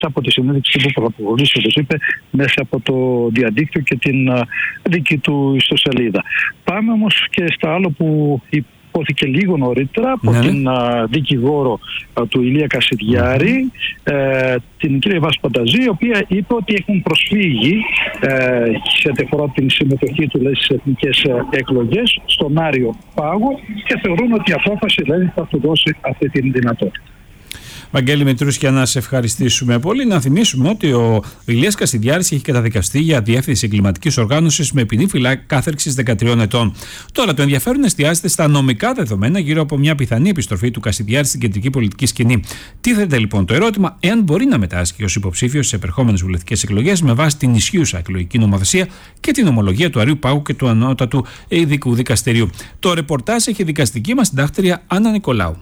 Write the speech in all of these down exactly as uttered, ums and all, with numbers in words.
από τη συνέντευξη που θα προχωρήσει, όπως είπε, μέσα από το διαδίκτυο και την δική του ιστοσελίδα. Πάμε όμως και στα άλλο που υπόθηκε λίγο νωρίτερα από ναι. την α, δικηγόρο α, του Ηλία Κασιδιάρη, ε, την κυρία Βάση Πανταζή, η οποία είπε ότι έχουν προσφύγει ε, σε ό,τι αφορά την συμμετοχή του στις εθνικές εκλογές στον Άριο Πάγο και θεωρούν ότι η απόφαση δηλαδή, θα του δώσει αυτή την δυνατότητα. Βαγγέλη Μητρούσια, να σε ευχαριστήσουμε πολύ. Να θυμίσουμε ότι ο Ηλίας Κασιδιάρης έχει καταδικαστεί για διεύθυνση εγκληματικής οργάνωσης με ποινή κάθερξης δεκατριών ετών. Τώρα, το ενδιαφέρον εστιάζεται στα νομικά δεδομένα γύρω από μια πιθανή επιστροφή του Κασιδιάρη στην κεντρική πολιτική σκηνή. Τίθεται λοιπόν το ερώτημα εάν μπορεί να μετάσχει ως υποψήφιος σε επερχόμενες βουλευτικές εκλογές με βάση την ισχύουσα εκλογική νομοθεσία και την ομολογία του Αρείου Πάγου και του Ανώτατου Ειδικού Δικαστηρίου. Το ρεπορτάζ έχει δικαστική μας συντάκτρια Άννα Νικολάου.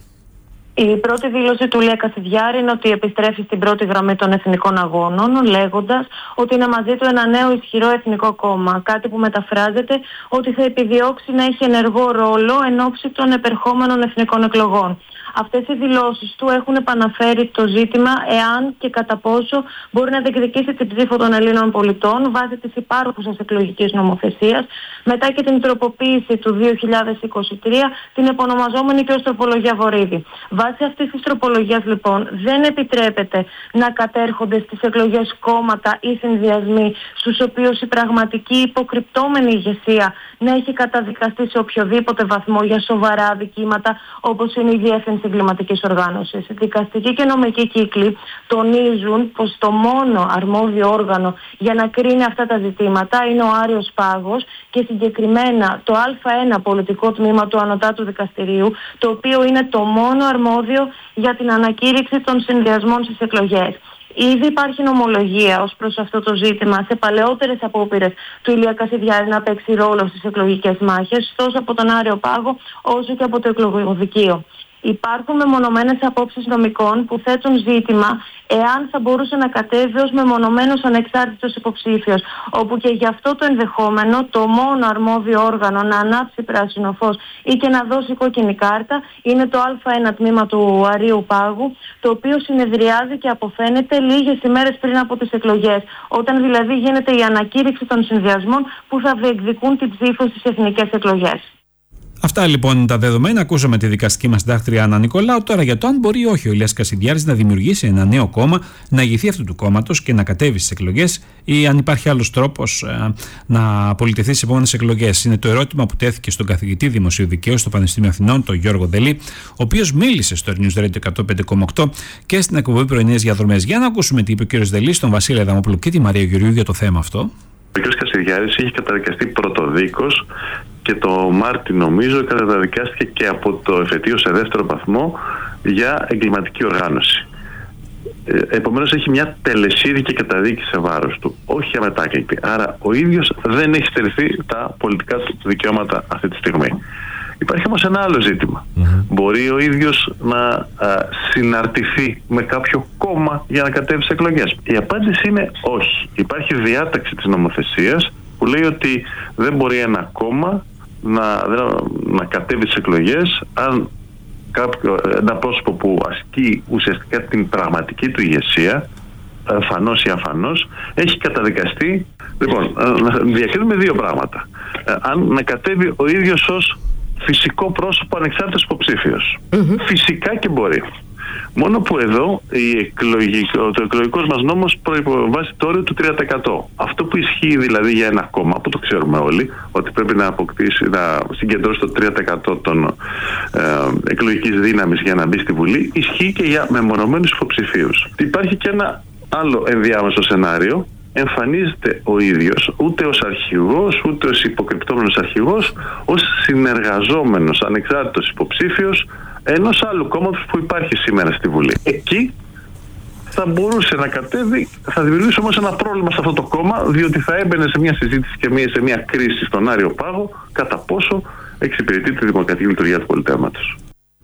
Η πρώτη δήλωση του Ηλία Κασιδιάρη είναι ότι επιστρέφει στην πρώτη γραμμή των εθνικών αγώνων, λέγοντας ότι είναι μαζί του ένα νέο ισχυρό εθνικό κόμμα. Κάτι που μεταφράζεται ότι θα επιδιώξει να έχει ενεργό ρόλο εν ώψη των επερχόμενων εθνικών εκλογών. Αυτές οι δηλώσεις του έχουν επαναφέρει το ζήτημα εάν και κατά πόσο μπορεί να διεκδικήσει την ψήφο των Ελλήνων πολιτών βάσει της υπάρχουσας εκλογικής νομοθεσίας, μετά και την τροποποίηση του δύο χιλιάδες είκοσι τρία, την επωνομαζόμενη και ως τροπολογία Βορίδη. Βάσει αυτής της τροπολογίας λοιπόν δεν επιτρέπεται να κατέρχονται στις εκλογές κόμματα ή συνδυασμοί στους οποίους η πραγματική υποκρυπτόμενη ηγεσία να έχει καταδικαστεί σε οποιοδήποτε βαθμό για σοβαρά αδικήματα όπως είναι η διεύθυνση εγκληματικής οργάνωσης. Δικαστικοί και νομικοί κύκλοι τονίζουν πως το μόνο αρμόδιο όργανο για να κρίνει αυτά τα ζητήματα είναι ο Άριος Πάγος και συγκεκριμένα το Α ένα πολιτικό τμήμα του Ανωτάτου Δικαστηρίου, το οποίο είναι το μόνο αρμόδιο για την ανακήρυξη των συνδυασμών στις εκλογές. Ήδη υπάρχει νομολογία ως προς αυτό το ζήτημα σε παλαιότερες απόπειρες του Ηλία Κασιδιάρη να παίξει ρόλο στις εκλογικές μάχες, τόσο από τον Άριο Πάγο όσο και από το εκλογοδικείο. Υπάρχουν μεμονωμένες απόψεις νομικών που θέτουν ζήτημα εάν θα μπορούσε να κατέβει ως μεμονωμένος ανεξάρτητος υποψήφιος, όπου και γι' αυτό το ενδεχόμενο το μόνο αρμόδιο όργανο να ανάψει πράσινο φως ή και να δώσει κόκκινη κάρτα είναι το Α ένα τμήμα του Αρείου Πάγου, το οποίο συνεδριάζει και αποφαίνεται λίγες ημέρες πριν από τις εκλογές, όταν δηλαδή γίνεται η ανακήρυξη των συνδυασμών που θα διεκδικούν την ψήφο στις εθνικές εκλογές. Αυτά λοιπόν είναι τα δεδομένα. Ακούσαμε τη δικαστική μας συντάκτρια Άννα Νικολάου. Τώρα για το αν μπορεί ή όχι ο Ηλίας Κασιδιάρης να δημιουργήσει ένα νέο κόμμα, να ηγηθεί αυτού του κόμματος και να κατέβει στις εκλογές, ή αν υπάρχει άλλος τρόπος ε, να πολιτεθεί στις επόμενες εκλογές. Είναι το ερώτημα που τέθηκε στον καθηγητή Δημοσίου Δικαίου στο Πανεπιστήμιο Αθηνών, τον Γιώργο Δελή, ο οποίος μίλησε στο News Radio εκατόν πέντε κόμμα οκτώ και στην εκπομπή Πρωινές Διαδρομές. Για να ακούσουμε τι είπε ο κ. Δελή στον Βασίλη Αδαμόπουλο και τη Μαρία Γεωργίου για το θέμα αυτό. Ο κ. Κασιδιάρης είχε καταδικαστεί πρωτοδίκως και το Μάρτι νομίζω καταδικάστηκε και από το εφετείο σε δεύτερο βαθμό για εγκληματική οργάνωση. Επομένως έχει μια τελεσίδικη καταδίκη σε βάρος του, όχι αμετάκλητη. Άρα ο ίδιος δεν έχει στερηθεί τα πολιτικά του δικαιώματα αυτή τη στιγμή. Υπάρχει όμως ένα άλλο ζήτημα. Mm-hmm. Μπορεί ο ίδιος να α, συναρτηθεί με κάποιο κόμμα για να κατέβει σε εκλογές. Η απάντηση είναι όχι. Υπάρχει διάταξη της νομοθεσίας που λέει ότι δεν μπορεί ένα κόμμα να, να κατέβει σε εκλογές αν κάποιο, ένα πρόσωπο που ασκεί ουσιαστικά την πραγματική του ηγεσία, αφανώς ή αφανώς, έχει καταδικαστεί. Λοιπόν, να διακρίνουμε δύο πράγματα. Αν να κατέβει ο ίδιος ως φυσικό πρόσωπο ανεξάρτητος υποψήφιος. Mm-hmm. Φυσικά και μπορεί. Μόνο που εδώ η εκλογικό, το εκλογικός μας νόμος προϋποβάζει το όριο του τρία τοις εκατό. Αυτό που ισχύει δηλαδή για ένα κόμμα, που το ξέρουμε όλοι, ότι πρέπει να αποκτήσει, να συγκεντρώσει το τρία τοις εκατό των ε, εκλογικής δύναμης για να μπει στη Βουλή, ισχύει και για μεμονωμένους υποψηφίους. Υπάρχει και ένα άλλο ενδιάμεσο σενάριο. Εμφανίζεται ο ίδιος ούτε ως αρχηγός ούτε ως υποκρυπτόμενος αρχηγός, ως συνεργαζόμενος ανεξάρτητος υποψήφιος ενός άλλου κόμματος που υπάρχει σήμερα στη Βουλή. Εκεί θα μπορούσε να κατέβει, θα δημιουργήσει όμως ένα πρόβλημα σε αυτό το κόμμα, διότι θα έμπαινε σε μια συζήτηση και μια, σε μια κρίση στον Άριο Πάγο κατά πόσο εξυπηρετεί τη δημοκρατική λειτουργία του πολιτεύματος.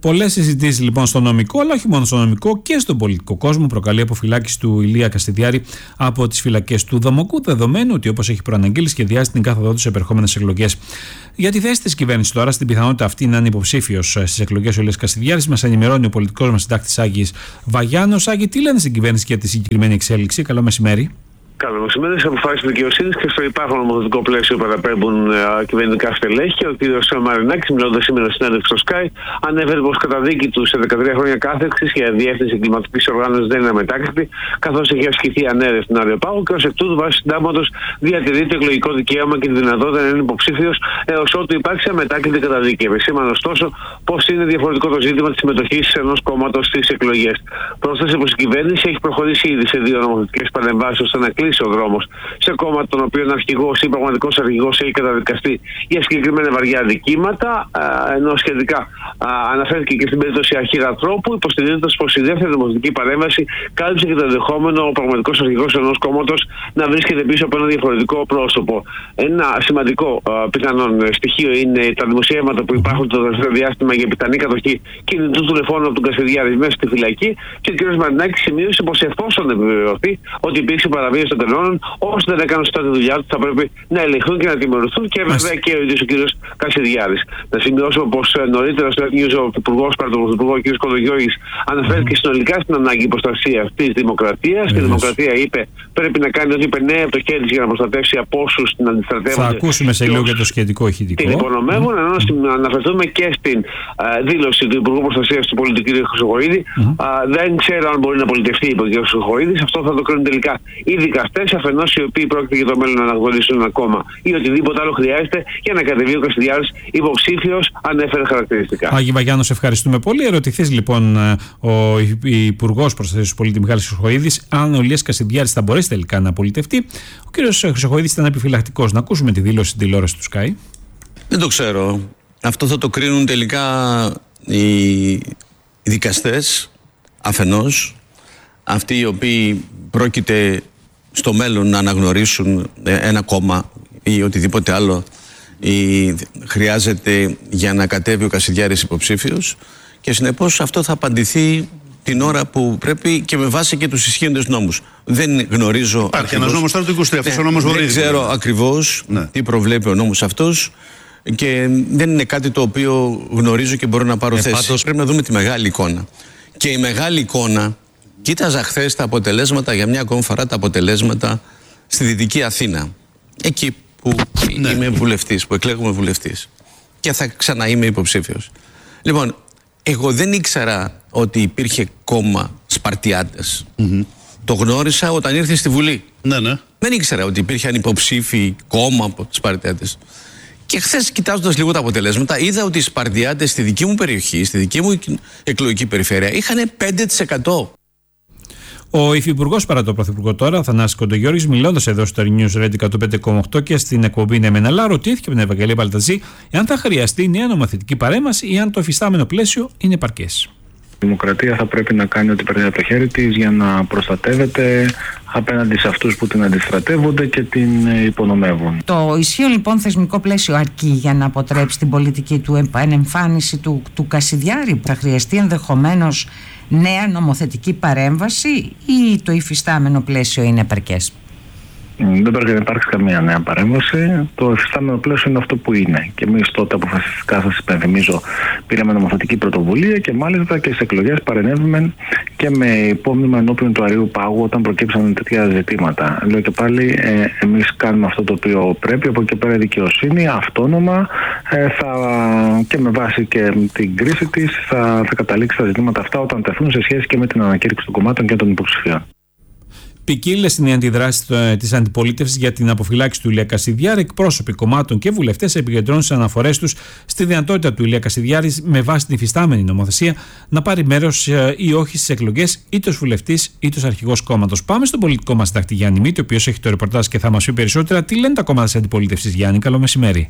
Πολλές συζητήσεις λοιπόν στο νομικό, αλλά όχι μόνο στο νομικό και στον πολιτικό κόσμο, προκαλεί αποφυλάκηση του Ηλία Κασιδιάρη από τις φυλακές του Δαμοκού, δεδομένου ότι, όπως έχει προαναγγείλει, σχεδιάζει την κάθοδό του σε επερχόμενες εκλογές. Για τη θέση της κυβέρνησης τώρα, στην πιθανότητα αυτή να είναι υποψήφιος στις εκλογές ο Ηλίας Κασιδιάρης, μας ενημερώνει ο πολιτικός μας συντάκτης Άγγις Βαγιάνος. Άγγι, τι λένε στην κυβέρνηση για τη συγκεκριμένη εξέλιξη? Καλό μεσημέρι. Καλό μεσημέρι. Σε αποφάσεις της δικαιοσύνης και στο υπάρχον νομοθετικό πλαίσιο που παραπέμπουν uh, κυβερνητικά στελέχη, ο κ. Μαρινάκης, μιλώντας σήμερα στην συνέντευξη στο Sky, ανέφερε πως καταδίκη του σε δεκατρία χρόνια κάθεξης για διεύθυνση εγκληματικής οργάνωσης δεν είναι αμετάκριτη, καθώς έχει ασκηθεί ανέρευση στην Αριοπάγου και ως εκ τούτου βάσει συντάγματος διατηρεί το εκλογικό δικαίωμα και τη δυνατότητα να είναι υποψήφιος έως ότου υπάρξει αμετάκριτη καταδίκη. Επισήμανε ωστόσο πως είναι διαφορετικό το ζήτημα της συμμετοχής ενός κόμματος στις εκλογές. Πρόσθεσε πως η κυβέρνηση έχει προχωρήσει ήδη σε δύο νομοθετικές παρεμβάσεις ώστε να κλείσει ο δρόμος σε κόμμα τον οποίο ο αρχηγός ή πραγματικός αρχηγός έχει καταδικαστεί για συγκεκριμένα βαριά αδικήματα, ενώ σχετικά α, αναφέρθηκε και στην περίπτωση Αρχίδα Ανθρώπου, υποστηρίζοντας πως η δεύτερη νομοθετική παρέμβαση κάλυψε και το ενδεχόμενο ο πραγματικός αρχηγός ενός κόμματος να βρίσκεται πίσω από ένα διαφορετικό πρόσωπο. Ένα σημαντικό α, πιθανόν στοιχείο είναι τα δημοσιεύματα που υπάρχουν το τελευταίο διάστημα για πιθανή κατοχή κινητού τηλεφώνου από τον Κασιδιάρη μέσα στη φυλακή, και ο κ. Μαρινάκης σημείωσε πως εφόσον επιβεβαιωθεί ότι υπήρξε παραβίαση των κανόνων, όσοι δεν έκαναν σωστά τη δουλειά του θα πρέπει να ελεγχθούν και να τιμωρηθούν, και βέβαια και ο ίδιος ο κ. Κασιδιάρης. Να σημειώσω πως νωρίτερα στο News ο Υπουργός Πρωθυπουργό κ. Κοντογιώργης αναφέρθηκε συνολικά στην ανάγκη προστασίας της δημοκρατίας. Και η δημοκρατία, είπε, πρέπει να κάνει ό,τι περνάει από το χέρι της για να προστατεύσει από όσους την αντιστρατεύονται. Θα ακούσουμε σε λίγο για το σχετικό ηχητικό. Την υπονομεύουν, ενώ mm. να αναφερθούμε και στην uh, δήλωση του Υπουργού Προστασίας του Πολίτη κ. Χρυσοχοΐδη. Mm. Uh, δεν ξέρω αν μπορεί να πολιτευτεί, είπε ο κ. Χρυσοχοΐδης. Αυτό θα το κρίνουν τελικά οι δικαστές, αφενός οι οποίοι πρόκειται για το μέλλον να αναγνωρίσουν ένα κόμμα ή οτιδήποτε άλλο χρειάζεται για να κατεβεί ο Κασιδιάρης υποψήφιος, ανέφερε χαρακτηριστικά. Άγγι Βαγιάνο, ευχαριστούμε πολύ. Ερωτηθείς λοιπόν ο Υπουργός Προστασίας του Πολίτη Μιχάλης Χρυσοχοΐδης αν ο Ηλίας Κασιδιάρης θα μπορέσει τελικά να πολιτευτεί. Ο κ. Χρυσοχοΐδης ήταν επιφυλακτικός. Να ακούσουμε τη δήλωση στην τηλεόραση του Sky. Δεν το ξέρω. Αυτό θα το κρίνουν τελικά οι δικαστές, αφενός, αυτοί οι οποίοι πρόκειται στο μέλλον να αναγνωρίσουν ένα κόμμα ή οτιδήποτε άλλο ή χρειάζεται για να κατέβει ο Κασιδιάρης υποψήφιος, και συνεπώς αυτό θα απαντηθεί την ώρα που πρέπει και με βάση και τους ισχύοντες νόμους. Δεν γνωρίζω. Υπάρχει ένας νόμος τώρα του είκοσι τρία, αυτός ο νόμος Δεν ξέρω ακριβώς ναι. τι προβλέπει ο νόμος αυτός, και δεν είναι κάτι το οποίο γνωρίζω και μπορώ να πάρω ε, θέση. Πάντως... Πρέπει να δούμε τη μεγάλη εικόνα. Και η μεγάλη εικόνα, κοίταζα χθες τα αποτελέσματα, για μια ακόμη φορά τα αποτελέσματα στη Δυτική Αθήνα. Εκεί που ναι. είμαι βουλευτής, που εκλέγομαι βουλευτής. Και θα ξαναείμαι υποψήφιος. Λοιπόν, εγώ δεν ήξερα ότι υπήρχε κόμμα Σπαρτιάτες. Mm-hmm. Το γνώρισα όταν ήρθε στη Βουλή. Ναι, ναι. Δεν ήξερα ότι υπήρχαν υποψήφοι κόμμα από τους Σπαρτιάτες. Και χθες, κοιτάζοντας λίγο τα αποτελέσματα, είδα ότι οι Σπαρτιάτες στη δική μου περιοχή, στη δική μου εκλογική περιφέρεια, είχαν πέντε τοις εκατό. Ο υφυπουργός παρά το πρωθυπουργό τώρα, Θανάσης Κοντογιώργης, μιλώντας εδώ στο News Radio εκατόν πέντε κόμμα οκτώ και στην εκπομπή Ναι Μεν Αλλά, ρωτήθηκε από την Ευαγγελία Παλταζή εάν θα χρειαστεί νέα νομοθετική παρέμβαση ή αν το εφιστάμενο πλαίσιο είναι επαρκές. Η δημοκρατία θα πρέπει να κάνει ό,τι περνάει από το χέρι της για να προστατεύεται απέναντι σε αυτούς που την αντιστρατεύονται και την υπονομεύουν. Το ισχύον λοιπόν θεσμικό πλαίσιο αρκεί για να αποτρέψει την πολιτική του επανεμφάνιση του, του Κασιδιάρη? Θα χρειαστεί ενδεχομένως νέα νομοθετική παρέμβαση ή το υφιστάμενο πλαίσιο είναι επαρκές? Δεν πρέπει να υπάρξει καμία νέα παρέμβαση. Το εφιστάμενο πλαίσιο είναι αυτό που είναι. Και εμείς τότε αποφασιστικά, σας υπενθυμίζω, πήραμε νομοθετική πρωτοβουλία και μάλιστα και στις εκλογές παρενέβημε και με υπόμνημα ενώπιον του Αρείου Πάγου όταν προκύψαν τέτοια ζητήματα. Λέω και πάλι, ε, εμείς κάνουμε αυτό το οποίο πρέπει. Από εκεί πέρα η δικαιοσύνη αυτόνομα ε, θα, και με βάση και την κρίση της θα, θα καταλήξει τα ζητήματα αυτά όταν τεθούν σε σχέση και με την ανακήρυξη των κομμάτων και των υποψηφίων. Ποικίλες είναι οι αντιδράσεις της αντιπολίτευσης για την αποφυλάκηση του Ηλία Κασιδιάρη. Εκπρόσωποι κομμάτων και βουλευτές επικεντρώνουν στις αναφορές τους στη δυνατότητα του Ηλία Κασιδιάρη, με βάση την υφιστάμενη νομοθεσία, να πάρει μέρος ή όχι στις εκλογές, είτε ως βουλευτής είτε ως αρχηγός κόμματος. Πάμε στον πολιτικό μας συντάκτη Γιάννη Μήτη, ο οποίος έχει το ρεπορτάζ και θα μας πει περισσότερα. Τι λένε τα κόμματα της αντιπολίτευσης, Γιάννη? Καλό μεσημέρι.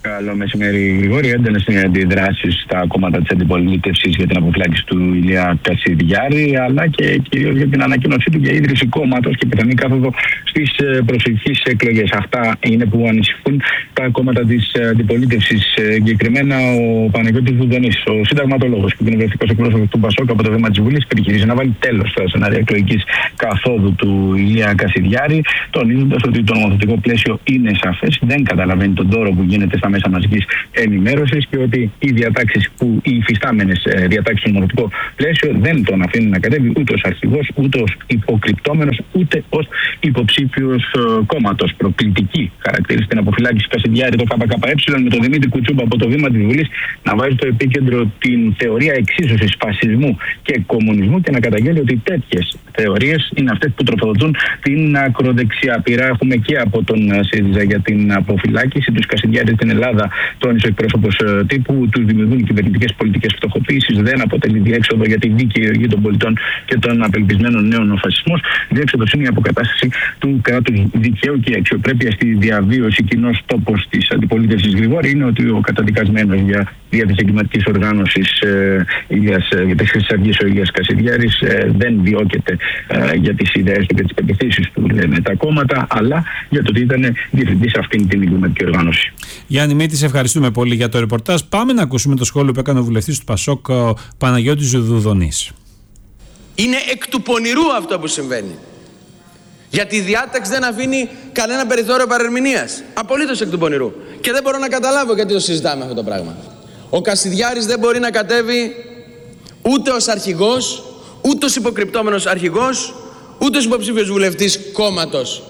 Καλό μεσημέρι, Γρηγόρη. Έντονες αντιδράσεις στα κόμματα της αντιπολίτευσης για την αποφυλάκηση του Ηλία Κασιδιάρη, αλλά και κυρίως για την ανακοίνωσή του για ίδρυση κόμματος και πιθανή κάθοδο στις προσεχείς εκλογές. Αυτά είναι που ανησυχούν τα κόμματα της αντιπολίτευσης. Συγκεκριμένα ο Παναγιώτης Βουδονής, ο συνταγματολόγος και κοινοβουλευτικός εκπρόσωπος του Πασόκ από το βήμα της Βουλής, περιχειρίζει να βάλει τέλος στα σενάρια εκλογικής καθόδου του Ηλία Κασιδιάρη, τονίζοντας ότι το νομοθετικό πλαίσιο είναι σαφές, δεν καταλαβαίνει τον τόρο που γίνεται στα μέσα μαζικής ενημέρωσης και ότι οι διατάξεις που οι υφιστάμενες διατάξεις στο νομοθετικό πλαίσιο δεν τον αφήνουν να κατέβει ούτε ως αρχηγός, ούτε ως υποκρυπτόμενος, ούτε ως υποψήφιος κόμματος. Προκλητική χαρακτήριση την αποφυλάκηση Κασιδιάρη το ΚΚΕ, με τον Δημήτρη Κουτσούμπα από το βήμα της Βουλής να βάζει στο επίκεντρο την θεωρία εξίσωσης φασισμού και κομμουνισμού και να καταγγέλει ότι τέτοιες θεωρίες είναι αυτές που τροφοδοτούν την ακροδεξιά. Πειρά έχουμε και από τον ΣΥΡΙΖΑ για την αποφυλάκηση του Κασιδιάρη στην Ελλάδα, τόνισε ο εκπρόσωπος τύπου, τους δημιουργούν κυβερνητικές πολιτικές φτωχοποίησης, δεν αποτελεί διέξοδο για τη δίκαιη οργή των πολιτών και των απελπισμένων νέων ο φασισμός. Διέξοδος είναι η αποκατάσταση του κράτους δικαίου και η αξιοπρέπεια στη διαβίωση. Κοινός τόπος της αντιπολίτευσης, Γρηγόρη, είναι ότι ο καταδικασμένος για δια της εγκληματικής οργάνωσης ε, Ηλίας, για τις Χρυσής Αυγής ο Ηλίας Κασιδιάρης ε, δεν διώκεται ε, για τις ιδέες του και τις πεποιθήσεις του, λένε τα κόμματα, αλλά για το ότι ήταν διευθυντής αυτήν την εγκληματική οργάνωση. Γιάννη Μήτη, σε ευχαριστούμε πολύ για το ρεπορτάζ. Πάμε να ακούσουμε το σχόλιο που έκανε ο βουλευτής του Πασόκ, ο Παναγιώτης Βουδονής. Είναι εκ του πονηρού αυτό που συμβαίνει. Γιατί η διάταξη δεν αφήνει κανένα περιθώριο παρερμηνίας. Απολύτως εκ του πονηρού. Και δεν μπορώ να καταλάβω γιατί το συζητάμε αυτό το πράγμα. Ο Κασιδιάρης δεν μπορεί να κατέβει ούτε ως αρχηγός, ούτε ως υποκρυπτόμενος αρχηγός, ούτε ως υποψήφιος βουλευτής κόμματος.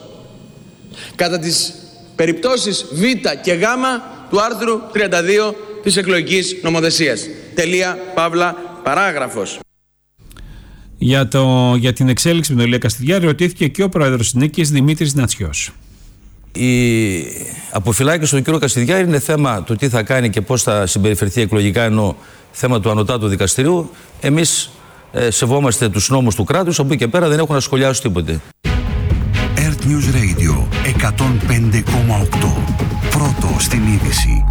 Κατά τις περιπτώσεις Β και Γ του άρθρου τριάντα δύο της εκλογικής νομοθεσίας. Τελεία, παύλα, παράγραφος. Για, το, για την εξέλιξη με τον Ηλία Κασιδιάρη ρωτήθηκε και ο πρόεδρος της Νίκης, Δημήτρης Νατσιός. Η αποφυλάκηση του κ. Κασιδιάρη είναι θέμα του τι θα κάνει και πώς θα συμπεριφερθεί εκλογικά, ενώ θέμα του Ανωτάτου Δικαστηρίου. Εμείς ε, σεβόμαστε τους νόμους του κράτους, από εκεί και πέρα δεν έχουν να σχολιάσουν τίποτε. Earth News Radio εκατόν πέντε κόμμα οκτώ. Πρώτο στην είδηση.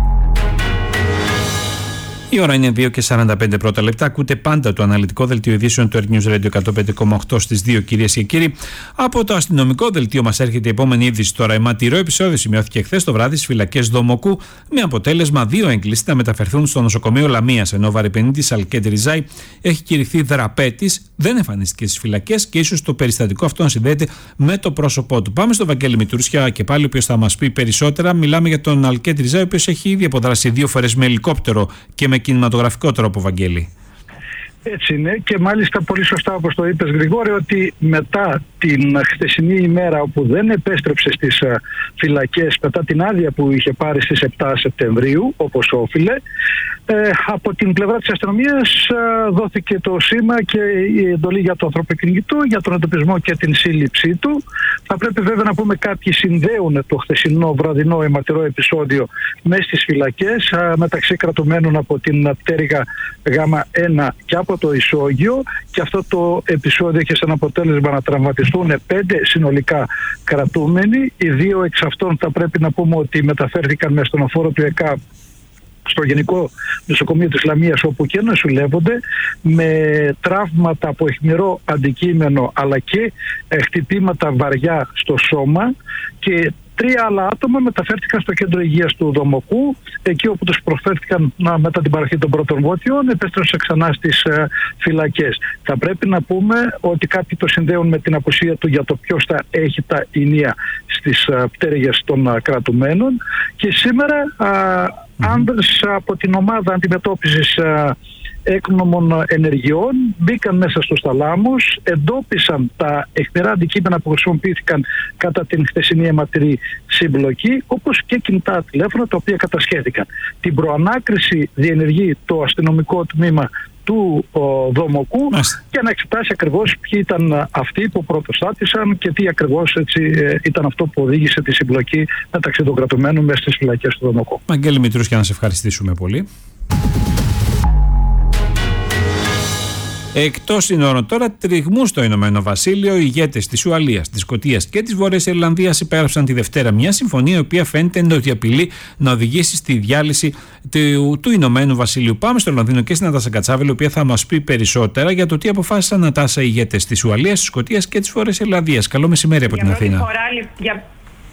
Η ώρα είναι δύο και σαράντα πέντε πρώτα λεπτά. Ακούτε πάντα το αναλυτικό δελτίο ειδήσεων του Earth News Radio εκατόν πέντε κόμμα οκτώ στις δύο, κυρίες και κύριοι. Από το αστυνομικό δελτίο μας έρχεται η επόμενη είδηση τώρα. Αιματηρό επεισόδιο σημειώθηκε χθες το βράδυ στις φυλακές Δομοκού, με αποτέλεσμα δύο έγκλειστοι να μεταφερθούν στο νοσοκομείο Λαμίας, ενώ ο βαρυπενίτης Αλκέτ Ριζάη έχει κηρυχθεί δραπέτης, δεν εμφανίστηκε στις φυλακές και ίσως το περιστατικό αυτό να συνδέεται με το πρόσωπό του. Πάμε στον Βαγγέλη Μητουρούσια και πάλι, ο οποίος θα μας πει περισσότερα. Μιλάμε για τον Αλκέτ Ριζάη, ο οποίος έχει ήδη αποδράσει δύο φορές με ελικόπτερο και με κινηματογραφικό τρόπο, Βαγγέλη. Έτσι είναι, και μάλιστα πολύ σωστά όπως το είπες, Γρηγόρη, ότι μετά την χθεσινή ημέρα όπου δεν επέστρεψε στις φυλακές, μετά την άδεια που είχε πάρει στις επτά Σεπτεμβρίου όπως όφιλε, ε, από την πλευρά της αστυνομίας ε, δόθηκε το σήμα και η εντολή για το ανθρωποκυνηγητό, για τον εντοπισμό και την σύλληψή του. Θα πρέπει βέβαια να πούμε, κάποιοι συνδέουν το χθεσινό βραδινό αιματηρό επεισόδιο μέσα στις φυλακές, ε, μεταξύ κρατουμένων από την πτέρυγα Γ ένα και από το Ισόγειο, και αυτό το επεισόδιο είχε σαν αποτέλεσμα να τραυματιστούν πέντε συνολικά κρατούμενοι. Οι δύο εξ αυτών θα πρέπει να πούμε ότι μεταφέρθηκαν με στενοφόρο του ΕΚΑ στο Γενικό Νοσοκομείο της Λαμίας, όπου και νοσηλεύονται με τραύματα από αιχμηρό αντικείμενο αλλά και χτυπήματα βαριά στο σώμα, και τρία άλλα άτομα μεταφέρθηκαν στο κέντρο υγείας του Δομοκού, εκεί όπου τους προσφέρθηκαν μετά την παροχή των πρώτων βοηθειών, επέστρεψαν ξανά στις ε, φυλακές. Θα πρέπει να πούμε ότι κάποιοι το συνδέουν με την απουσία του για το ποιος θα έχει τα ηνία στις ε, πτέρυγες των ε, κρατουμένων, και σήμερα ε, mm-hmm. άντρες από την ομάδα αντιμετώπισης ε, έκνομων ενεργειών μπήκαν μέσα στους θαλάμους, εντόπισαν τα αιχμηρά αντικείμενα που χρησιμοποιήθηκαν κατά την χθεσινή αιματηρή συμπλοκή, όπως και κινητά τηλέφωνα τα οποία κατασχέθηκαν. Την προανάκριση διενεργεί το αστυνομικό τμήμα του ο, Δομοκού Μάλιστα. για να εξετάσει ακριβώς ποιοι ήταν αυτοί που πρωτοστάτησαν και τι ακριβώς έτσι, ε, ήταν αυτό που οδήγησε τη συμπλοκή μεταξύ των κρατουμένων μέσα στις φυλακές του Δομοκού. Βαγγέλη Μητρούσια, να σε ευχαριστήσουμε πολύ. Εκτός συνόρων τώρα, τριγμού στο Ηνωμένο Βασίλειο, οι ηγέτες της Ουαλίας, της Σκωτίας και της Βόρειας Ιρλανδίας υπέγραψαν τη Δευτέρα μια συμφωνία η οποία φαίνεται ότι απειλεί να οδηγήσει στη διάλυση του, του Ηνωμένου Βασιλείου. Πάμε στο Λονδίνο και στην Νατάσα Κατσάβελη, η οποία θα μας πει περισσότερα για το τι αποφάσισαν, Νατάσα, οι ηγέτες της Ουαλίας, της Σκωτίας και της Βόρειας Ιρλανδίας. Καλό μεσημέρι από για την Αθήνα. Φορά, για,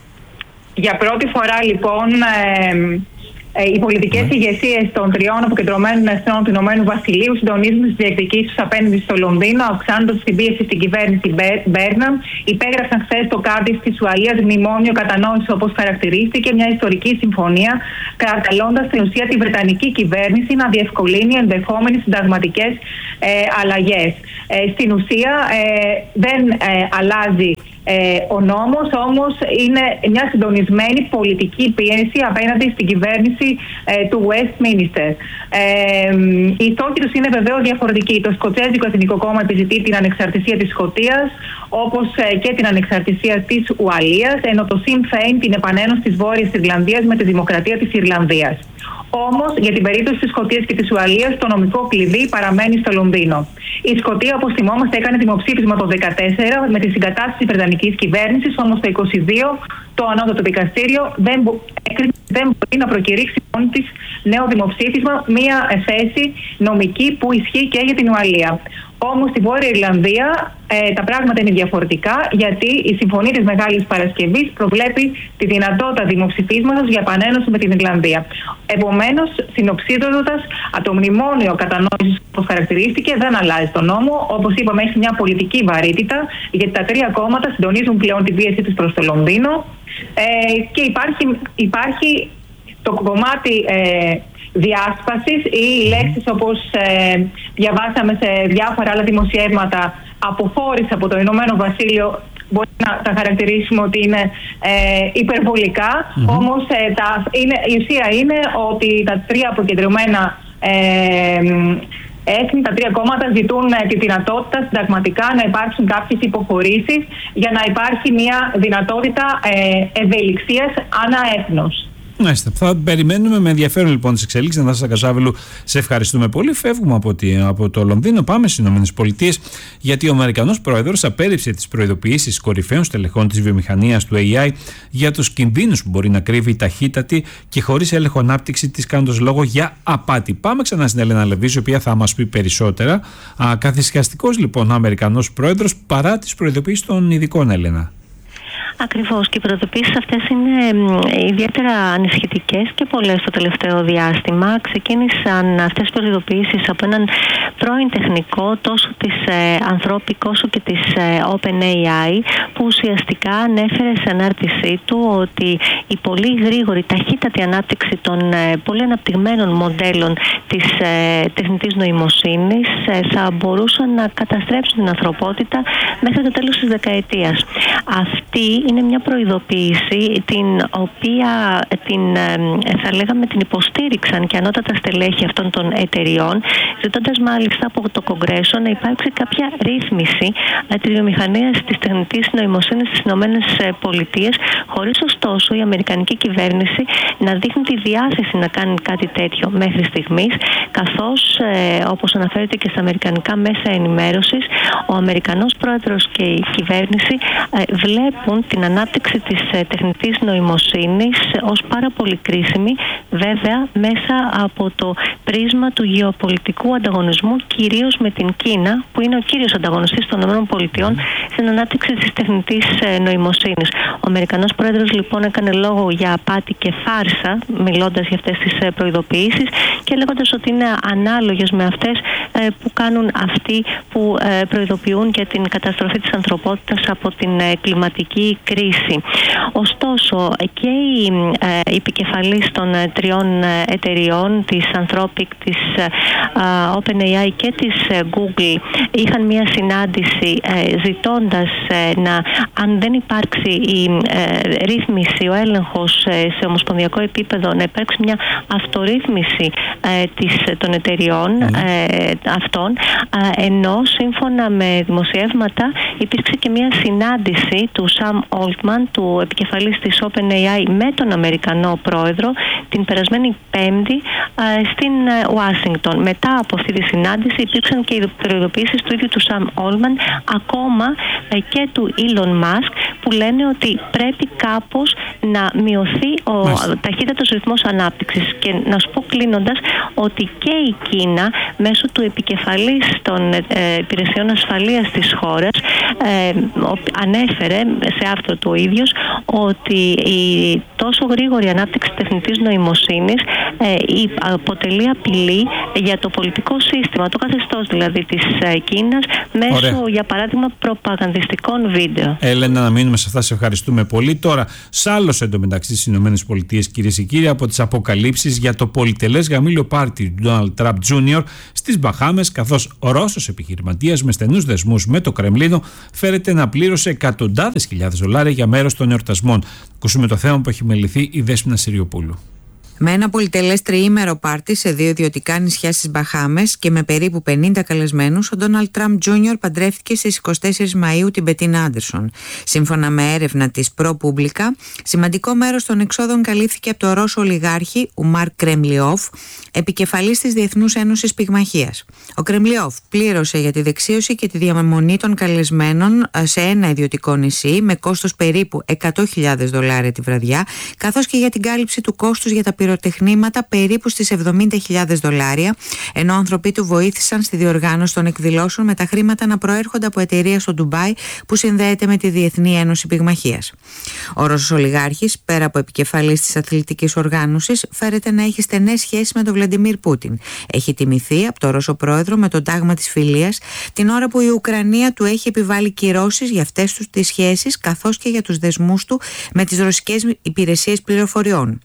για πρώτη φορά λοιπόν. Ε, Οι πολιτικές ναι. ηγεσίες των τριών αποκεντρωμένων εθνών του Ηνωμένου Βασιλείου συντονίζουν τις διεκδικήσεις τους απέναντι στο Λονδίνο, αυξάνοντας την πίεση στην κυβέρνηση Μπέρναμ. Υπέγραψαν χθες το Κάρντιφ της Ουαλίας μνημόνιο κατανόησης, όπως χαρακτηρίστηκε, μια ιστορική συμφωνία, καταλώντας στην ουσία τη Βρετανική κυβέρνηση να διευκολύνει ενδεχόμενες συνταγματικές ε, αλλαγές. Ε, στην ουσία ε, δεν ε, αλλάζει Ε, ο νόμος, όμως είναι μια συντονισμένη πολιτική πίεση απέναντι στην κυβέρνηση ε, του Westminster. Ε, οι στόχοι τους είναι βεβαίως διαφορετικοί. Το Σκοτσέζικο Εθνικό Κόμμα επιζητεί την ανεξαρτησία της Σκωτίας, όπως ε, και την ανεξαρτησία της Ουαλίας, ενώ το Sinn Féin την επανένωση της Βόρειας Ιρλανδίας με τη Δημοκρατία της Ιρλανδίας. Όμως, για την περίπτωση της Σκωτίας και της Ουαλίας, το νομικό κλειδί παραμένει στο Λονδίνο. Η Σκωτία, όπως θυμόμαστε, έκανε δημοψήφισμα το δύο χιλιάδες δεκατέσσερα με τη συγκατάσταση της Βρετανικής κυβέρνησης, όμως το είκοσι δύο το ανώτατο δικαστήριο δεν, μπο- δεν μπορεί να προκηρύξει μόνη της νέο δημοψήφισμα, μία θέση νομική που ισχύει και για την Ουαλία. Όμως στη Βόρεια Ιρλανδία ε, τα πράγματα είναι διαφορετικά, γιατί η Συμφωνία της Μεγάλης Παρασκευής προβλέπει τη δυνατότητα δημοψηφίσματος για επανένωση με την Ιρλανδία. Επομένως, συνοψίζοντας, το μνημόνιο κατανόησης, όπως χαρακτηρίστηκε, δεν αλλάζει τον νόμο. Όπως είπαμε, έχει μια πολιτική βαρύτητα, γιατί τα τρία κόμματα συντονίζουν πλέον την πίεση τους προς το Λονδίνο ε, και υπάρχει, υπάρχει το κομμάτι ε, διάσπασης ή λέξεις όπως ε, διαβάσαμε σε διάφορα άλλα δημοσιεύματα, αποχώρηση από το Ηνωμένο Βασίλειο, μπορεί να τα χαρακτηρίσουμε ότι είναι ε, υπερβολικά, mm-hmm. όμως ε, τα, είναι, η ουσία είναι ότι τα τρία αποκεντρωμένα ε, έθνη, τα τρία κόμματα ζητούν ε, τη δυνατότητα συνταγματικά να υπάρξουν κάποιες υποχωρήσεις για να υπάρχει μια δυνατότητα ε, ευελιξίας ανά έθνος. Μάλιστα. Θα περιμένουμε με ενδιαφέρον λοιπόν τις εξελίξεις. Νατάσα Κατσάβελου, σε ευχαριστούμε πολύ. Φεύγουμε από, τη, από το Λονδίνο, πάμε στις ΗΠΑ, γιατί ο Αμερικανός πρόεδρος απέρριψε τις προειδοποιήσεις κορυφαίων στελεχών της βιομηχανίας του έι άι για τους κινδύνους που μπορεί να κρύβει η ταχύτατη και χωρίς έλεγχο ανάπτυξη της, κάνοντας λόγο για απάτη. Πάμε ξανά στην Ελένα Λεβίζη, η οποία θα μας πει περισσότερα. Καθησυχαστικός λοιπόν ο Αμερικανός πρόεδρος παρά τις προειδοποιήσεις των ειδικών, Ελένα. Ακριβώς, και οι προειδοποιήσεις αυτές είναι ιδιαίτερα ανησυχητικές και πολλές στο τελευταίο διάστημα. Ξεκίνησαν αυτές οι προειδοποιήσεις από έναν πρώην τεχνικό τόσο της ε, Anthropic όσο και της ε, OpenAI, που ουσιαστικά ανέφερε σε ανάρτησή του ότι η πολύ γρήγορη, ταχύτατη ανάπτυξη των ε, πολύ αναπτυγμένων μοντέλων της ε, τεχνητής νοημοσύνης ε, θα μπορούσαν να καταστρέψουν την ανθρωπότητα μέχρι το τέλος της δεκαετίας. Αυτή είναι μια προειδοποίηση την οποία την, θα λέγαμε, την υποστήριξαν και ανώτατα στελέχη αυτών των εταιριών, ζητώντας μάλιστα από το Κογκρέσο να υπάρξει κάποια ρύθμιση της βιομηχανίας της τεχνητής νοημοσύνης στις ΗΠΑ, χωρίς ωστόσο η αμερικανική κυβέρνηση να δείχνει τη διάθεση να κάνει κάτι τέτοιο μέχρι στιγμής, καθώς ε, όπως αναφέρεται και στα αμερικανικά μέσα ενημέρωσης, ο Αμερικανός πρόεδρος και η κυβέρνηση ε, βλέπουν την ανάπτυξη της ε, τεχνητής νοημοσύνης ως πάρα πολύ κρίσιμη, βέβαια μέσα από το πρίσμα του γεωπολιτικού ανταγωνισμού, κυρίως με την Κίνα, που είναι ο κύριος ανταγωνιστής των ΗΠΑ στην ανάπτυξη της τεχνητής ε, νοημοσύνης. Ο Αμερικανός πρόεδρος λοιπόν έκανε λόγο για απάτη και φάρσα, μιλώντας για αυτές τις ε, προειδοποιήσεις και λέγοντας ότι είναι ανάλογες με αυτές ε, που κάνουν αυτοί που ε, προειδοποιούν για την καταστροφή της ανθρωπότητας από την ε, κλιματική κρίση. Ωστόσο, και οι ε, επικεφαλής των ε, τριών ε, εταιριών, της Anthropic, της ε, OpenAI και της ε, Google, είχαν μια συνάντηση ε, ζητώντας ε, να, αν δεν υπάρξει η ε, ρύθμιση, ο έλεγχος ε, σε ομοσπονδιακό επίπεδο, να υπάρξει μια αυτορύθμιση ε, της, των εταιριών ε, αυτών, ε, ενώ σύμφωνα με δημοσιεύματα υπήρξε και μια συνάντηση συνάντηση του Sam Altman, του επικεφαλής της OpenAI, με τον Αμερικανό πρόεδρο την περασμένη Πέμπτη στην Ουάσιγκτον. Μετά από αυτή τη συνάντηση υπήρξαν και οι προειδοποιήσεις του ίδιου του Sam Altman, ακόμα και του Elon Musk, που λένε ότι πρέπει κάπως να μειωθεί ο ταχύτατος ρυθμός ανάπτυξης. Και να σου πω κλείνοντας ότι και η Κίνα, μέσω του επικεφαλής των ε, υπηρεσιών ασφαλείας της χώρας, ε, ανέφερε σε άρθρο του ο ίδιος ότι η τόσο γρήγορη ανάπτυξη τεχνητής νοημοσύνης ε, αποτελεί απειλή για το πολιτικό σύστημα, το καθεστώς δηλαδή της ε, Κίνας, μέσω, Ωραία. για παράδειγμα, προπαγανδιστικών βίντεο. Έλενα, να μείνουμε σε αυτά, σε ευχαριστούμε πολύ. Τώρα, σάλωσε εντωμεταξύ στις ΗΠΑ, κυρίες και κύριοι, από τις αποκαλύψεις για το πολυτελές γαμήλιο πάρτι του Donald Trump τζούνιορ στις Μπαχάμες, καθώς ο Ρώσος επιχειρηματίας με στενούς δεσμούς με το Κρεμλίνο φέρεται να πλήρωσε εκατοντάδες χιλιάδες δολάρια για μέρος των εορτασμών. Ακούσουμε το θέμα που έχει μεληθεί η Δέσποινα Συριοπούλου. Με ένα πολυτελές τριήμερο πάρτι σε δύο ιδιωτικά νησιά στις Μπαχάμες και με περίπου πενήντα καλεσμένους, ο Ντόναλντ Τραμπ τζούνιορ παντρεύτηκε στις εικοστή τέταρτη Μαΐου την Μπετίνα Άντερσον. Σύμφωνα με έρευνα της ProPublica, σημαντικό μέρος των εξόδων καλύφθηκε από το Ρώσο ολιγάρχη Ουμάρ Κρεμλιόφ, επικεφαλής της Διεθνούς Ένωσης Πυγμαχίας. Ο Κρεμλιόφ πλήρωσε για τη δεξίωση και τη διαμονή των καλεσμένων σε ένα ιδιωτικό νησί με κόστος περίπου εκατό χιλιάδες δολάρια τη βραδιά, καθώς και για την κάλυψη του κόστους για τα πυροτεχνήματα περίπου στις εβδομήντα χιλιάδες δολάρια, ενώ άνθρωποι του βοήθησαν στη διοργάνωση των εκδηλώσεων με τα χρήματα να προέρχονται από εταιρεία στο Ντουμπάι που συνδέεται με τη Διεθνή Ένωση Πυγμαχίας. Ο Ρώσος ολιγάρχης, πέρα από επικεφαλής της αθλητικής οργάνωσης, φέρεται να έχει στενές σχέσεις με τον Βλαντιμίρ Πούτιν. Έχει τιμηθεί από τον Ρώσο πρόεδρο με το τάγμα της φιλίας την ώρα που η Ουκρανία του έχει επιβάλει κυρώσεις για αυτές τους τις σχέσεις, καθώς και για τους δεσμούς του με τις ρωσικές υπηρεσίες πληροφοριών.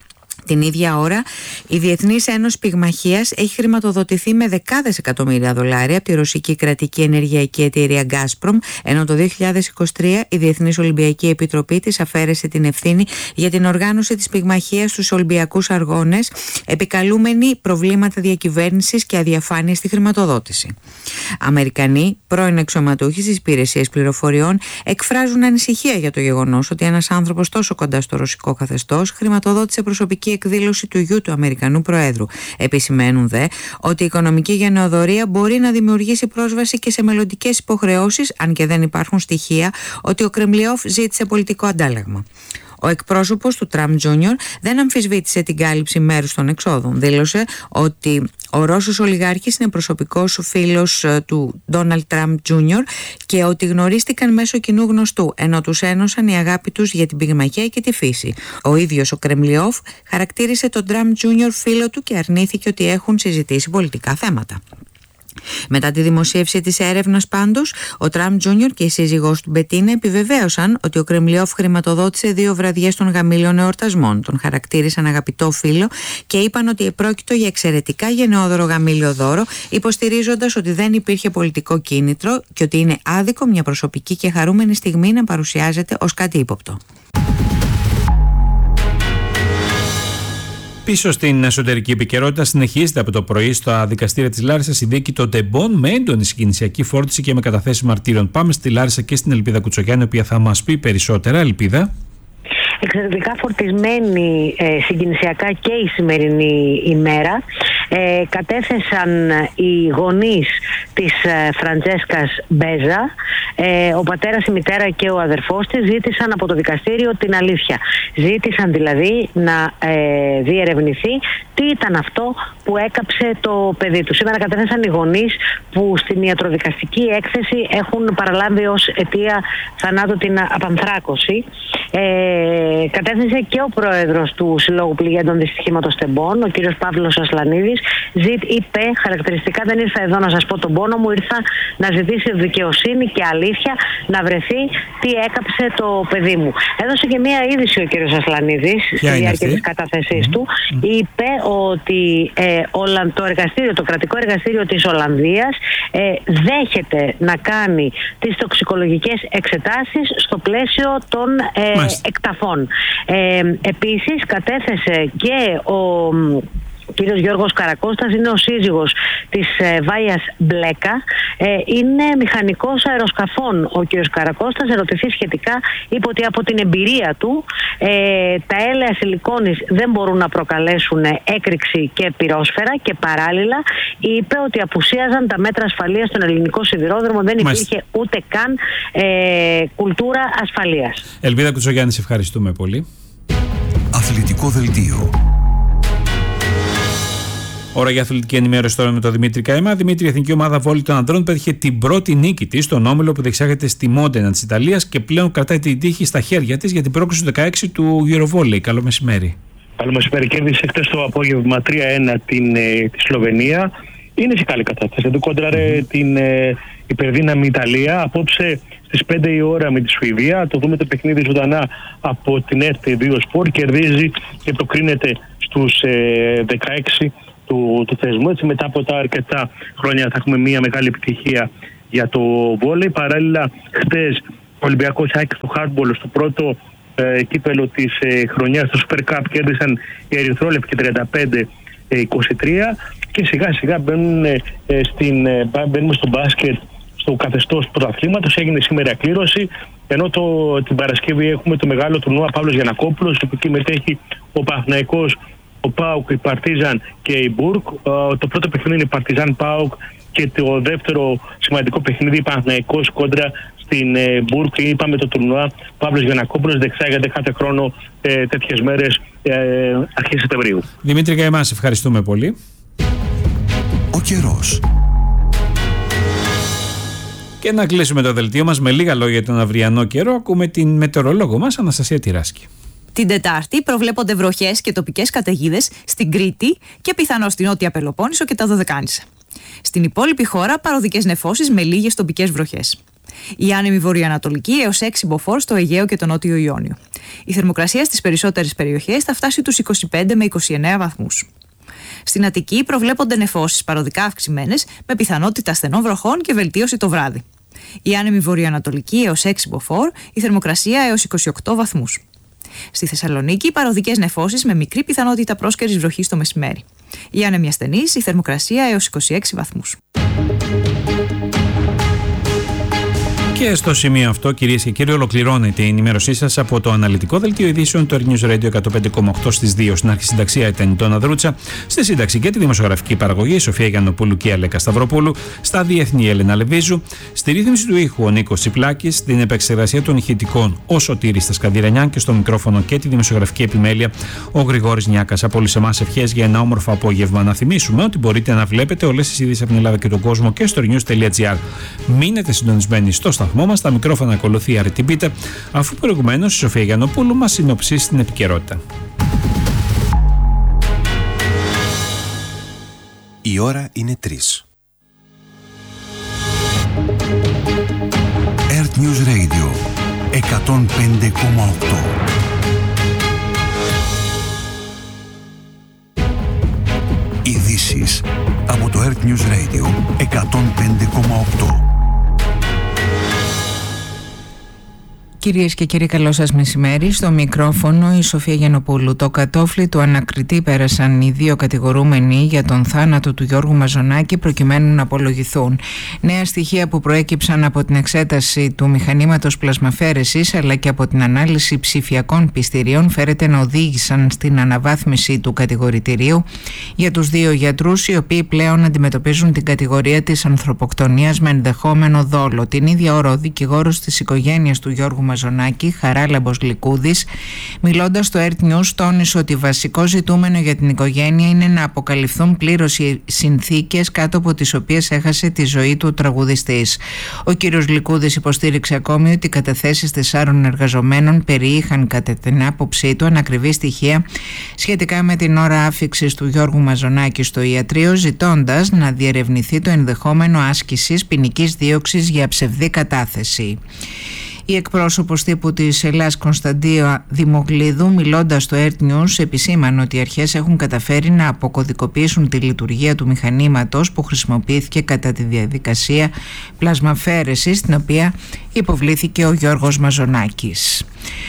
Την ίδια ώρα, η Διεθνής Ένωση Πυγμαχίας έχει χρηματοδοτηθεί με δεκάδες εκατομμύρια δολάρια από τη ρωσική κρατική ενεργειακή εταιρεία Gazprom, ενώ το δύο χιλιάδες είκοσι τρία η Διεθνής Ολυμπιακή Επιτροπή της αφαίρεσε την ευθύνη για την οργάνωση της πυγμαχίας στους Ολυμπιακούς Αγώνες, επικαλούμενοι προβλήματα διακυβέρνησης και αδιαφάνεια στη χρηματοδότηση. Αμερικανοί πρώην αξιωματούχοι στις υπηρεσίες πληροφοριών εκφράζουν ανησυχία για το γεγονός ότι ένας άνθρωπος τόσο κοντά στο ρωσικό καθεστώς χρηματοδότησε προσωπική εκδήλωση του γιου του Αμερικανού Προέδρου. Επισημαίνουν δε ότι η οικονομική γενεοδορία μπορεί να δημιουργήσει πρόσβαση και σε μελλοντικές υποχρεώσεις, αν και δεν υπάρχουν στοιχεία ότι ο Κρεμλιόφ ζήτησε πολιτικό αντάλλαγμα. Ο εκπρόσωπος του Τραμπ τζούνιορ δεν αμφισβήτησε την κάλυψη μέρους των εξόδων. Δήλωσε ότι ο Ρώσος ολιγάρχης είναι προσωπικός φίλος του Ντόναλντ Τραμπ τζούνιορ και ότι γνωρίστηκαν μέσω κοινού γνωστού, ενώ τους ένωσαν η αγάπη τους για την πυγμαχία και τη φύση. Ο ίδιος ο Κρεμλιόφ χαρακτήρισε τον Τραμπ τζούνιορ φίλο του και αρνήθηκε ότι έχουν συζητήσει πολιτικά θέματα. Μετά τη δημοσίευση της έρευνας πάντως, ο Τραμπ τζούνιορ και η σύζυγός του Μπετίνα επιβεβαίωσαν ότι ο Κρεμλιόφ χρηματοδότησε δύο βραδιές των γαμήλων εορτασμών. Τον χαρακτήρισαν αγαπητό φίλο και είπαν ότι επρόκειτο για εξαιρετικά γενναιόδωρο γαμήλιο δώρο, υποστηρίζοντας ότι δεν υπήρχε πολιτικό κίνητρο και ότι είναι άδικο μια προσωπική και χαρούμενη στιγμή να παρουσιάζεται ως κάτι ύποπτο. Πίσω στην εσωτερική επικαιρότητα, συνεχίζεται από το πρωί στα δικαστήρια της Λάρισσας η δίκη των τεμπών με έντονη συγκινησιακή φόρτιση και με καταθέσεις μαρτύρων. Πάμε στη Λάρισα και στην Ελπίδα Κουτσογιάννη, η οποία θα μας πει περισσότερα. Ελπίδα. Εξαιρετικά φορτισμένη ε, συγκινησιακά και η σημερινή ημέρα. Ε, κατέθεσαν οι γονείς της ε, Φραντζέσκας Μπέζα, ε, ο πατέρας, η μητέρα και ο αδερφός της ζήτησαν από το δικαστήριο την αλήθεια. Ζήτησαν δηλαδή να ε, διερευνηθεί τι ήταν αυτό που έκαψε το παιδί του. Σήμερα κατέθεσαν οι γονείς που στην ιατροδικαστική έκθεση έχουν παραλάβει ως αιτία θανάτου την απανθράκωση. Ε, κατέθεσε και ο πρόεδρος του Συλλόγου Πληγέντων Δυστυχήματος Τεμπών, ο κύριος Παύλος Ασλανίδης. Ζήτ, είπε χαρακτηριστικά: δεν ήρθα εδώ να σας πω τον πόνο μου, ήρθα να ζητήσει δικαιοσύνη και αλήθεια, να βρεθεί τι έκαψε το παιδί μου. Έδωσε και μία είδηση ο κύριος Ασλανίδης στη διάρκεια της κατάθεσής mm-hmm. του. Είπε ότι ε, το εργαστήριο, το κρατικό εργαστήριο της Ολλανδίας ε, δέχεται να κάνει τις τοξικολογικές εξετάσεις στο πλαίσιο των ε, εκταφών. Ε, επίσης κατέθεσε και ο κύριος Γιώργος Καρακώστας είναι ο σύζυγος της ε, Βάιας Μπλέκα, ε, είναι μηχανικός αεροσκαφών. Ο κύριος Καρακώστας, ερωτηθεί σχετικά, είπε ότι από την εμπειρία του ε, τα έλαια σιλικόνης δεν μπορούν να προκαλέσουν έκρηξη και πυρόσφαιρα, και παράλληλα είπε ότι απουσίαζαν τα μέτρα ασφαλείας στον ελληνικό σιδηρόδρομο, δεν υπήρχε Μάλιστα. ούτε καν ε, κουλτούρα ασφαλείας. Ελβίδα Κουτσογιάννη, σε ευχαριστούμε πολύ. Αθλητικό δελτίο. Ώρα για αθλητική ενημέρωση τώρα με τον Δημήτρη Καημά. Δημήτρη, η εθνική ομάδα βόλεϊ των ανδρών πέτυχε την πρώτη νίκη της στον όμιλο που διεξάγεται στη Μόντενα της Ιταλίας και πλέον κρατάει την τύχη στα χέρια της για την πρόκριση του δεκαέξι του Eurovolley. Καλό μεσημέρι. Καλό μεσημέρι. Κέρδισε χτες το απόγευμα τρία ένα την, ε, τη Σλοβενία. Είναι σε καλή κατάσταση. Δεν κόντραρε mm-hmm. την ε, υπερδύναμη Ιταλία. Απόψε στις πέντε η ώρα με τη Σουηδία. Το δούμε το παιχνίδι ζωντανά από την ΕΡΤ δύο Sport. Κερδίζει και προκρίνεται στους ε, δεκαέξι του, του θεσμού. Έτσι, μετά από τα αρκετά χρόνια θα έχουμε μια μεγάλη επιτυχία για το βόλεϊ. Παράλληλα, χτες ο Ολυμπιακός ΑΕΚ στο hardball, στο πρώτο ε, κύπελο της ε, χρονιάς, στο Super Cup, κέρδισαν οι Ερυθρόλευκοι τριάντα πέντε είκοσι τρία και σιγά σιγά μπαίνουν, ε, στην, ε, μπαίνουμε στο μπάσκετ, στο καθεστώς πρωταθλήματος. Έγινε σήμερα κλήρωση, ενώ το, την Παρασκευή έχουμε το μεγάλο τουρνουά Παύλος Γιαννακόπουλος, που εκεί μετέχει ο Παναθηναϊκός, ο ΠΑΟΚ, η Παρτίζαν και η Μπουργκ. Το πρώτο παιχνίδι είναι η Παρτίζαν ΠΑΟΚ και το δεύτερο σημαντικό παιχνίδι Παναθηναϊκός κόντρα στην Μπουργκ. Είπαμε το τουρνουά Παύλος Γιαννακόπουλος διεξάγεται κάθε χρόνο ε, τέτοιες μέρες ε, αρχές Σεπτεμβρίου. Δημήτρη Καημά, σε ευχαριστούμε πολύ. Ο καιρός. Και να κλείσουμε το δελτίο μας με λίγα λόγια για τον αυριανό καιρό. Ακούμε την μετεωρολόγο μας Αναστασία Τυράσκη. Την Τετάρτη προβλέπονται βροχές και τοπικές καταιγίδες στην Κρήτη και πιθανώς στην Νότια Πελοπόννησο και τα Δωδεκάνησα. Στην υπόλοιπη χώρα παροδικές νεφώσεις με λίγες τοπικές βροχές. Η άνεμη βορειοανατολική έως έξι μποφόρ στο Αιγαίο και το Νότιο Ιόνιο. Η θερμοκρασία στις περισσότερες περιοχές θα φτάσει τους είκοσι πέντε με είκοσι εννέα βαθμούς. Στην Αττική προβλέπονται νεφώσεις παροδικά αυξημένες με πιθανότητα στενών βροχών και βελτίωση το βράδυ. Η άνεμη βορειοανατολική έως έξι μποφόρ, η θερμοκρασία έως είκοσι οκτώ βαθμούς. Στη Θεσσαλονίκη, παροδικές νεφώσεις με μικρή πιθανότητα πρόσκαιρης βροχής το μεσημέρι. Η άνεμη ασθενής, η θερμοκρασία έως είκοσι έξι βαθμούς. Και στο σημείο αυτό, κυρίες και κύριοι, ολοκληρώνεται η ενημέρωσή σας από το αναλυτικό δελτίο ειδήσεων του Air News Radio εκατόν πέντε κόμμα οκτώ στις δύο. Στην αρχισυνταξία ήταν η Τόνα Δρούτσα, στη σύνταξη και τη δημοσιογραφική παραγωγή η Σοφία Γιαννοπούλου και η Αλέκα Σταυροπούλου, στα διεθνή η Έλενα Λεβίζου, στη ρύθμιση του ήχου ο Νίκος Τσιπλάκης, στην επεξεργασία των ηχητικών ο Σωτήρης Στασκανδυρανιάν και στο μικρόφωνο και τη δημοσιογραφική επιμέλεια ο Γρηγόρης Νιάκας. Από όλους εμάς ευχές για ένα όμορφο απόγευμα. Να θυμίσουμε ότι μπορείτε να βλέπετε όλες τις ειδήσεις από την Ελλάδα και τον κόσμο και στο news τελεία gr. Μείνετε συντονισμένοι στο σταθμό μας. Τα μικρόφωνα ακολουθεί η Αρετή Πίτα, αφού προηγουμένως η Σοφία Γιαννοπούλου μας συνοψίσει την επικαιρότητα. Η ώρα είναι τρεις. Earth News Radio εκατόν πέντε κόμμα οκτώ. Ειδήσεις από το Earth News Radio εκατόν πέντε κόμμα οκτώ. Κυρίες και κύριοι, καλό σας μεσημέρι. Στο μικρόφωνο η Σοφία Γιαννοπούλου. Το κατόφλι του ανακριτή πέρασαν οι δύο κατηγορούμενοι για τον θάνατο του Γιώργου Μαζονάκη προκειμένου να απολογηθούν. Νέα στοιχεία που προέκυψαν από την εξέταση του μηχανήματος πλασμαφαίρεσης αλλά και από την ανάλυση ψηφιακών πιστηρίων φέρεται να οδήγησαν στην αναβάθμιση του κατηγορητηρίου για τους δύο γιατρούς, οι οποίοι πλέον αντιμετωπίζουν την κατηγορία της ανθρωποκτονίας με ενδεχόμενο δόλο. Την ίδια ώρα ο δικηγόρος της οικογένειας του Γιώργου Μαζονάκη, Χαράλαμπος Λικούδης, μιλώντας στο Earth News, τόνισε ότι βασικό ζητούμενο για την οικογένεια είναι να αποκαλυφθούν πλήρως οι συνθήκες κάτω από τις οποίες έχασε τη ζωή του ο τραγουδιστής. Ο κύριος Λικούδης υποστήριξε ακόμη ότι οι καταθέσεις τεσσάρων εργαζομένων περιείχαν κατά την άποψή του ανακριβή στοιχεία σχετικά με την ώρα άφιξης του Γιώργου Μαζονάκη στο ιατρείο, ζητώντας να διερευνηθεί το ενδεχόμενο άσκησης ποινικής δίωξης για ψευδή κατάθεση. Η εκπρόσωπος τύπου της Ελλάς Κωνσταντία Δημογλίδου, μιλώντας στο Earth News, επισήμανε ότι οι αρχές έχουν καταφέρει να αποκωδικοποιήσουν τη λειτουργία του μηχανήματος που χρησιμοποιήθηκε κατά τη διαδικασία πλασμαφαίρεσης, στην οποία υποβλήθηκε ο Γιώργος Μαζονάκης.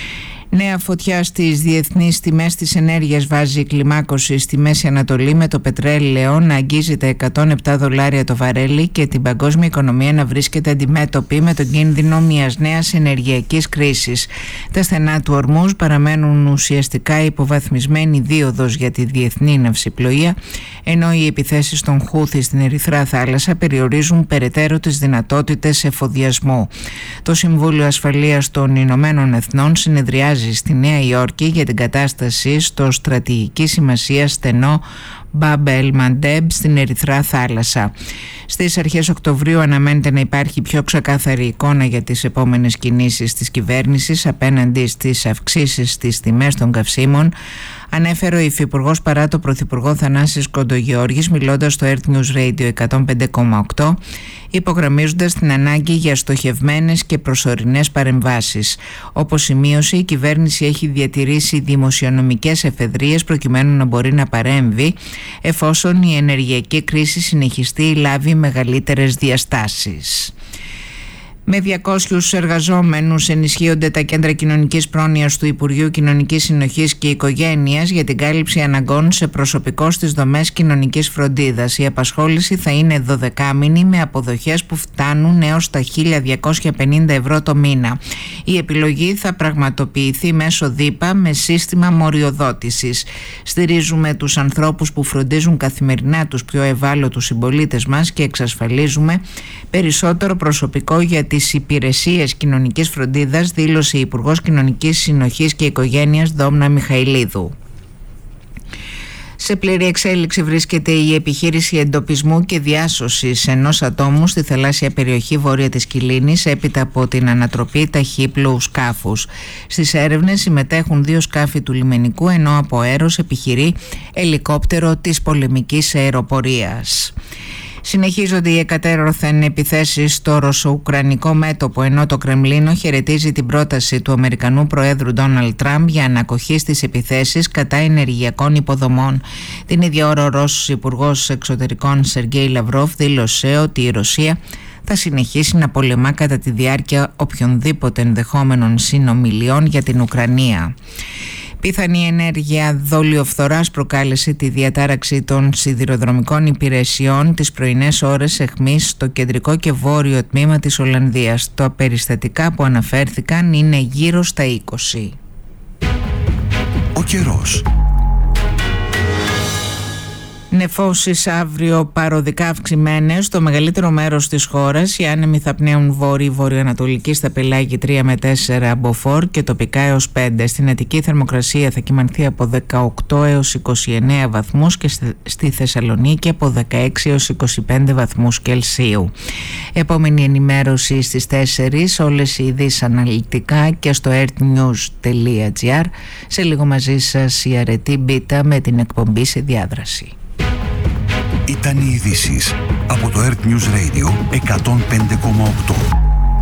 Νέα φωτιά στις διεθνείς τιμές της ενέργειας βάζει κλιμάκωση στη Μέση Ανατολή, με το πετρέλαιο να αγγίζει τα εκατόν επτά δολάρια το βαρέλι και την παγκόσμια οικονομία να βρίσκεται αντιμέτωπη με τον κίνδυνο μιας νέας ενεργειακής κρίσης. Τα στενά του Ορμούζ παραμένουν ουσιαστικά υποβαθμισμένη δίωδος για τη διεθνή ναυσιπλοεία, ενώ οι επιθέσεις των Χούθι στην Ερυθρά Θάλασσα περιορίζουν περαιτέρω τις δυνατότητες εφοδιασμού. Το Συμβούλιο Ασφαλείας των Ηνωμένων Εθνών συνεδριάζει στη Νέα Υόρκη για την κατάσταση στο στρατηγική σημασία στενό Μπαμπ ελ Μαντέμπ στην Ερυθρά Θάλασσα. Στις αρχές Οκτωβρίου αναμένεται να υπάρχει πιο ξεκάθαρη εικόνα για τις επόμενες κινήσεις της κυβέρνησης απέναντι στις αυξήσεις στις τιμές των καυσίμων, ανέφερε ο Υφυπουργός παρά το Πρωθυπουργό Θανάσης Κοντογεώργης, μιλώντας στο Earth News Radio εκατόν πέντε κόμμα οκτώ, υπογραμμίζοντας την ανάγκη για στοχευμένες και προσωρινές παρεμβάσεις. Όπως σημείωσε, η κυβέρνηση έχει διατηρήσει δημοσιονομικές εφεδρείες προκειμένου να μπορεί να παρέμβει εφόσον η ενεργειακή κρίση συνεχιστεί ή λάβει μεγαλύτερες διαστάσεις. Με διακόσιους εργαζόμενους ενισχύονται τα κέντρα κοινωνικής πρόνοιας του Υπουργείου Κοινωνικής Συνοχής και Οικογένειας για την κάλυψη αναγκών σε προσωπικό στις δομές κοινωνικής φροντίδας. Η απασχόληση θα είναι δωδεκάμηνη με αποδοχές που φτάνουν έως τα χίλια διακόσια πενήντα ευρώ το μήνα. Η επιλογή θα πραγματοποιηθεί μέσω ΔΥΠΑ με σύστημα μοριοδότησης. Στηρίζουμε τους ανθρώπους που φροντίζουν καθημερινά τους πιο ευάλωτους συμπολίτες μας και εξασφαλίζουμε περισσότερο προσωπικό για τις υπηρεσίες κοινωνικής φροντίδας, δήλωσε η Υπουργός Κοινωνικής Συνοχής και Οικογένειας Δόμνα Μιχαηλίδου. Σε πλήρη εξέλιξη βρίσκεται η επιχείρηση εντοπισμού και διάσωσης ενός ατόμου στη θαλάσσια περιοχή βόρεια της Κιλίνης έπειτα από την ανατροπή ταχύπλοου σκάφους. Στις έρευνες συμμετέχουν δύο σκάφη του λιμενικού, ενώ από αέρος επιχειρεί ελικόπτερο της πολεμικής αεροπορίας. Συνεχίζονται οι εκατέρωθεν επιθέσεις στο ρωσο-ουκρανικό μέτωπο, ενώ το Κρεμλίνο χαιρετίζει την πρόταση του Αμερικανού Προέδρου Ντόναλντ Τραμπ για ανακοχή στις επιθέσεις κατά ενεργειακών υποδομών. Την ίδια ώρα ο Ρώσος Υπουργός Εξωτερικών Σεργέη Λαυρόφ δήλωσε ότι η Ρωσία θα συνεχίσει να πολεμά κατά τη διάρκεια οποιονδήποτε ενδεχόμενων συνομιλιών για την Ουκρανία. Πιθανή ενέργεια δολιοφθοράς προκάλεσε τη διατάραξη των σιδηροδρομικών υπηρεσιών τις πρωινές ώρες εχμής στο κεντρικό και βόρειο τμήμα της Ολλανδίας. Τα περιστατικά που αναφέρθηκαν είναι γύρω στα είκοσι. Ο καιρός. Νεφώσεις αύριο παροδικά αυξημένες στο μεγαλύτερο μέρος της χώρας. Οι άνεμοι θα πνέουν βόρειο-βορειοανατολική στα πελάγη τρία με τέσσερα μποφόρ και τοπικά έως πέντε. Στην Αττική θερμοκρασία θα κυμανθεί από δεκαοκτώ έως είκοσι εννέα βαθμούς και στη Θεσσαλονίκη από δεκαέξι έως είκοσι πέντε βαθμούς Κελσίου. Επόμενη ενημέρωση στις τέσσερις, όλες οι ειδήσεις αναλυτικά και στο earthnews τελεία gr. Σε λίγο μαζί σας η Αρετή Μπίτα με την εκπομπή σε διάδραση. Ήταν οι ειδήσεις από το Earth News Radio εκατόν πέντε κόμμα οκτώ.